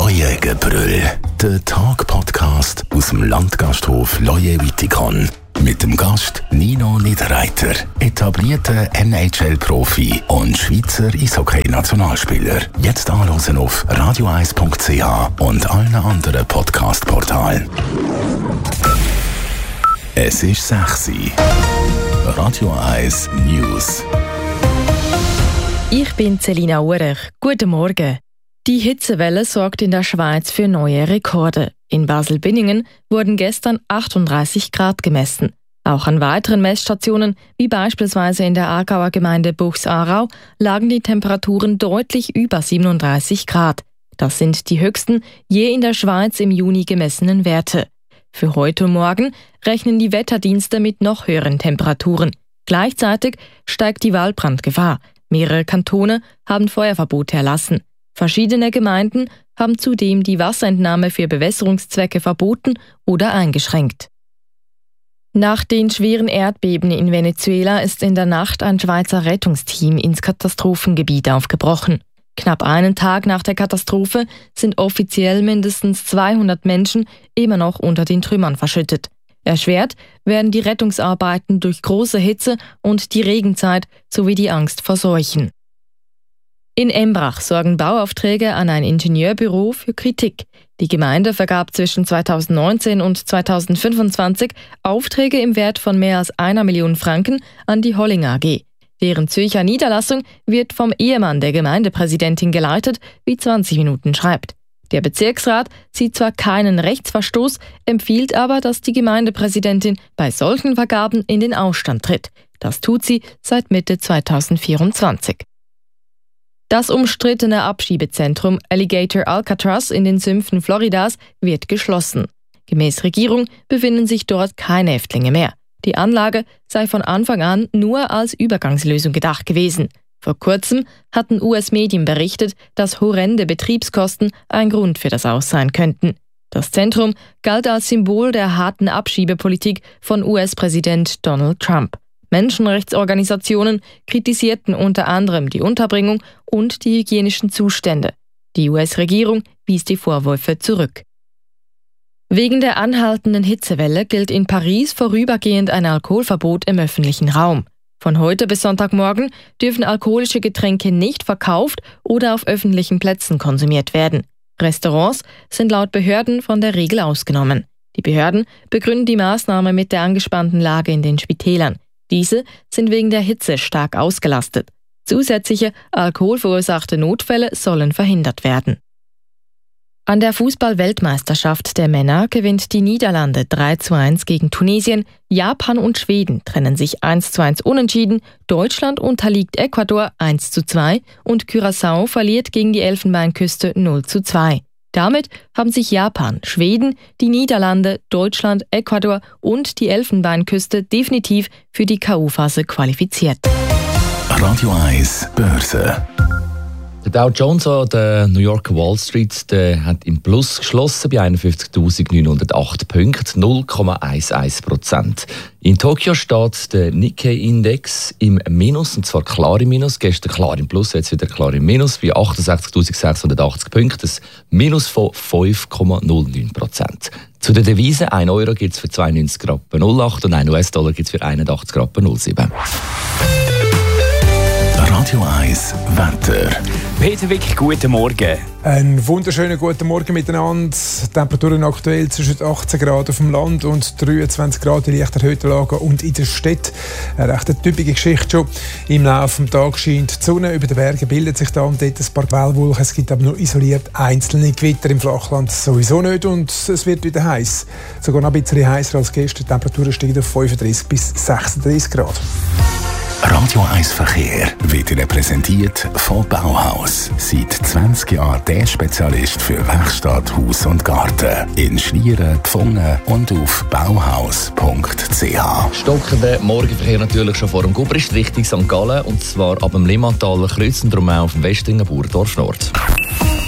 Jägerbrüll, der Tag-Podcast aus dem Landgasthof Loje-Wittikon. Mit dem Gast Nino Niederreiter, etablierter NHL-Profi und Schweizer Eishockey-Nationalspieler. Jetzt anhören auf radio1.ch und allen anderen Podcast-Portalen. Es ist 6 Uhr. Radio 1 News. Ich bin Selina Urech. Guten Morgen. Die Hitzewelle sorgt in der Schweiz für neue Rekorde. In Basel-Binningen wurden gestern 38 Grad gemessen. Auch an weiteren Messstationen, wie beispielsweise in der Aargauer Gemeinde Buchs-Aarau, lagen die Temperaturen deutlich über 37 Grad. Das sind die höchsten je in der Schweiz im Juni gemessenen Werte. Für heute und morgen rechnen die Wetterdienste mit noch höheren Temperaturen. Gleichzeitig steigt die Waldbrandgefahr. Mehrere Kantone haben Feuerverbote erlassen. Verschiedene Gemeinden haben zudem die Wasserentnahme für Bewässerungszwecke verboten oder eingeschränkt. Nach den schweren Erdbeben in Venezuela ist in der Nacht ein Schweizer Rettungsteam ins Katastrophengebiet aufgebrochen. Knapp einen Tag nach der Katastrophe sind offiziell mindestens 200 Menschen immer noch unter den Trümmern verschüttet. Erschwert werden die Rettungsarbeiten durch große Hitze und die Regenzeit sowie die Angst vor Seuchen. In Embrach sorgen Bauaufträge an ein Ingenieurbüro für Kritik. Die Gemeinde vergab zwischen 2019 und 2025 Aufträge im Wert von mehr als 1 Million Franken an die Holling AG. Deren Zürcher Niederlassung wird vom Ehemann der Gemeindepräsidentin geleitet, wie 20 Minuten schreibt. Der Bezirksrat sieht zwar keinen Rechtsverstoß, empfiehlt aber, dass die Gemeindepräsidentin bei solchen Vergaben in den Ausstand tritt. Das tut sie seit Mitte 2024. Das umstrittene Abschiebezentrum Alligator Alcatraz in den Sümpfen Floridas wird geschlossen. Gemäß Regierung befinden sich dort keine Häftlinge mehr. Die Anlage sei von Anfang an nur als Übergangslösung gedacht gewesen. Vor kurzem hatten US-Medien berichtet, dass horrende Betriebskosten ein Grund für das Aus sein könnten. Das Zentrum galt als Symbol der harten Abschiebepolitik von US-Präsident Donald Trump. Menschenrechtsorganisationen kritisierten unter anderem die Unterbringung und die hygienischen Zustände. Die US-Regierung wies die Vorwürfe zurück. Wegen der anhaltenden Hitzewelle gilt in Paris vorübergehend ein Alkoholverbot im öffentlichen Raum. Von heute bis Sonntagmorgen dürfen alkoholische Getränke nicht verkauft oder auf öffentlichen Plätzen konsumiert werden. Restaurants sind laut Behörden von der Regel ausgenommen. Die Behörden begründen die Maßnahme mit der angespannten Lage in den Spitälern. Diese sind wegen der Hitze stark ausgelastet. Zusätzliche alkoholverursachte Notfälle sollen verhindert werden. An der Fußball-Weltmeisterschaft der Männer gewinnt die Niederlande 3:1 gegen Tunesien, Japan und Schweden trennen sich 1:1 unentschieden, Deutschland unterliegt Ecuador 1:2 und Curaçao verliert gegen die Elfenbeinküste 0:2. Damit haben sich Japan, Schweden, die Niederlande, Deutschland, Ecuador und die Elfenbeinküste definitiv für die K.O.-Phase qualifiziert. Radio 1 Börse. Der Dow Jones an der New Yorker Wall Street hat im Plus geschlossen bei 51.908 Punkten, 0,11%. In Tokio steht der Nikkei-Index im Minus, und zwar klar im Minus. Gestern klar im Plus, jetzt wieder klar im Minus, bei 68.680 Punkten, ein Minus von 5,09%. Zu der Devise, 1 Euro gibt es für 92,08 und 1 US-Dollar gibt es für 81,07. Radio 1 Wetter. Peter Wick, guten Morgen. Einen wunderschönen guten Morgen miteinander. Temperaturen aktuell zwischen 18 Grad auf dem Land und 23 Grad in leicht erhöhten Lagen und in der Stadt. Eine recht typische Geschichte schon. Im Laufe des Tages scheint die Sonne, über den Bergen bildet sich da und dort ein paar Quellwolken. Es gibt aber nur isoliert einzelne Gewitter, im Flachland sowieso nicht und es wird wieder heiß. Sogar noch ein bisschen heißer als gestern. Die Temperaturen steigen auf 35 bis 36 Grad. Radio 1 Verkehr wird Ihnen präsentiert von Bauhaus. Seit 20 Jahren der Spezialist für Werkstatt, Haus und Garten. In Schlieren, Pfungen und auf bauhaus.ch. Stockender Morgenverkehr natürlich schon vor dem Gubrist Richtung St. Gallen, und zwar ab dem Limmataler Kreuz und darum auch auf dem Westringen Burdorf Nord.